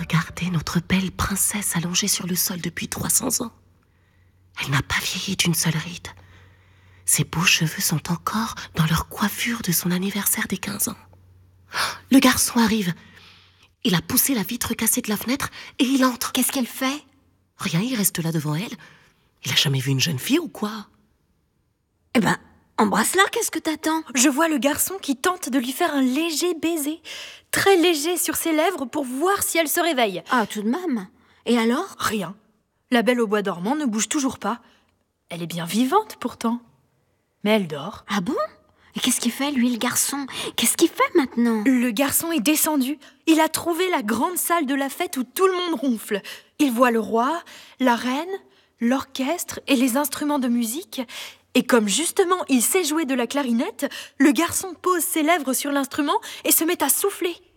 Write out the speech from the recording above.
Regardez notre belle princesse allongée sur le sol depuis 300 ans. Elle n'a pas vieilli d'une seule ride. Ses beaux cheveux sont encore dans leur coiffure de son anniversaire des 15 ans. Le garçon arrive. Il a poussé la vitre cassée de la fenêtre et il entre. Qu'est-ce qu'elle fait? Rien, il reste là devant elle. Il a jamais vu une jeune fille ou quoi? Eh ben, embrasse-la, qu'est-ce que t'attends? Je vois le garçon qui tente de lui faire un léger baiser, très léger sur ses lèvres pour voir si elle se réveille. Ah, tout de même. Et alors? Rien. La belle au bois dormant ne bouge toujours pas. Elle est bien vivante pourtant. Mais elle dort. Ah bon? Et qu'est-ce qu'il fait, lui, le garçon? Qu'est-ce qu'il fait maintenant? Le garçon est descendu. Il a trouvé la grande salle de la fête où tout le monde ronfle. Il voit le roi, la reine, l'orchestre et les instruments de musique. Et comme justement il sait jouer de la clarinette, le garçon pose ses lèvres sur l'instrument et se met à souffler.